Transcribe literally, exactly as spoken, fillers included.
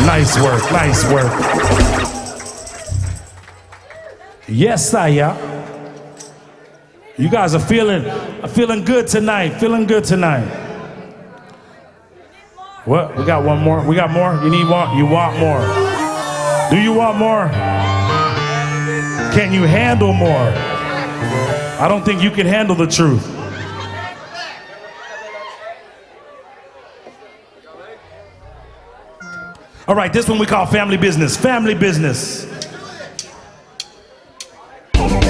Nice work, nice work. Yes, Saya. You guys are feeling, feeling good tonight, feeling good tonight. What, we got one more? We got more? You need one? You want more? Do you want more? Can you handle more? I don't think you can handle the truth. All right, this one we call family business. Family business.